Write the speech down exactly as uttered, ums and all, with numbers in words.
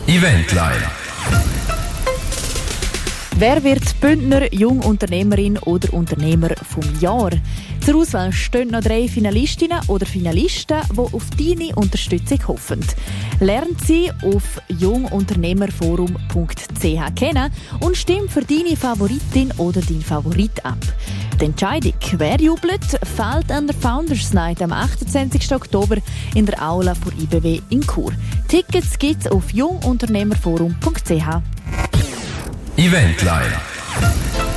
Eventline. Wer wird Bündner Jungunternehmerin oder Unternehmer vom Jahr? Zur Auswahl stehen noch drei Finalistinnen oder Finalisten, die auf deine Unterstützung hoffen. Lern sie auf jungunternehmerforum punkt c h kennen und stimm für deine Favoritin oder deinen Favorit ab. Die Entscheidung, wer jubelt, fällt an der Founders Night am achtundzwanzigsten Oktober in der Aula von I B W in Chur. Tickets gibt's auf jungunternehmerforum punkt c h. Eventline.